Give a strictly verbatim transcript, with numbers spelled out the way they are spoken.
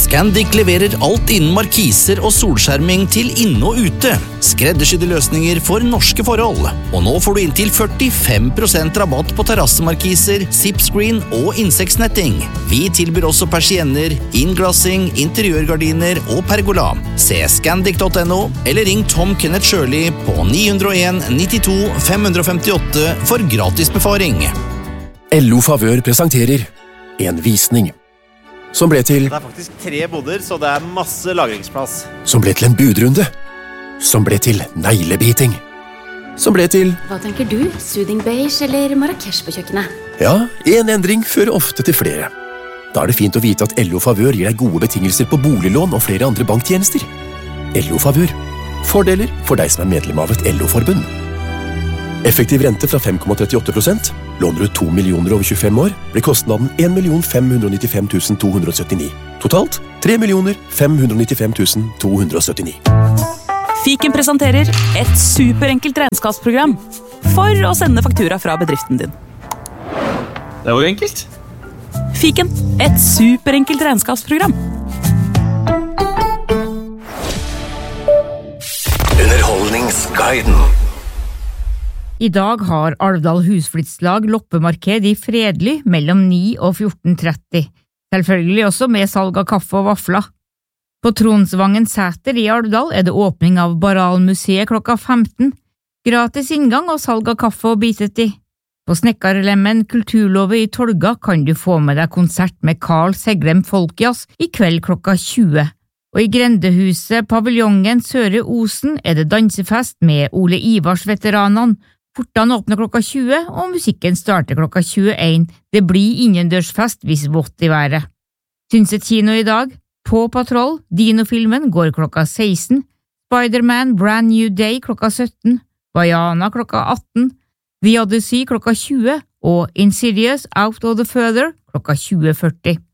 Scandic leverer alt innen markiser og solskjerming til inne og ute. Skreddersydde løsninger for norske forhold. Og nå får du inntil førtifem prosent rabatt på terrassemarkiser, zipscreen og insektsnetting. Vi tilbyr også persienner, innglassing, interiørgardiner og pergola. Se scandic punktum no eller ring Tom Kenneth Shirley på ni null en nittito fem femtiåtte for gratis befaring. L O Favør presenterer en visning som ble til Det er faktisk tre boder, så det er masse lagringsplass. Som ble til en budrunde. Som ble til neglebiting. Som ble til Hva tenker du? Soothing beige eller Marrakesh på kjøkkenet? Ja, en endring fører ofte til flere. Da er det fint å vite at L O Favør gir deg gode betingelser på boliglån og flere andre banktjenester. L O Favør. Fordeler for deg som er medlem av et L O-forbund. Effektiv rente fra fem komma trettiåtte prosent. Låner du to millioner over tjuefem år, blir kostnaden en million fem hundre nittifem tusen to hundre syttini. Totalt tre millioner fem hundre nittifem tusen to hundre syttini. Fiken presenterer et superenkelt regnskapsprogram for å sende faktura fra bedriften din. Det var jo enkelt. Fiken, et superenkelt regnskapsprogram. Underholdningsguiden. I dag har Alvdal Husflidslag loppemarked i Fredly mellom ni og fjorten tretti, selvfølgelig også med salg av kaffe og vafler. På Tronsvangen Sæter i Alvdal er det åpning av Baralmuseet klokka femten, gratis inngang og salg av kaffe og bitetid. På Snekkarlemmen Kulturlove i Tolga kan du få med deg konsert med Carl Seglem Folkjazz i kveld klokka tjue. Og i Grendehuset Paviljongen Søre Osen er det dansefest med Ole Ivars veteranene. Portene åpner klokka tjue, og musikken starter klokka tjueen. Det blir innendørsfest hvis vått i været. Tynset kino i dag. På Patrol, Dino-filmen går klokka seksten. Spider-Man Brand New Day klokka sytten. Vaiana klokka atten. The Odyssey klokka tjue. Og Insidious Out of the Further klokka tjue førti.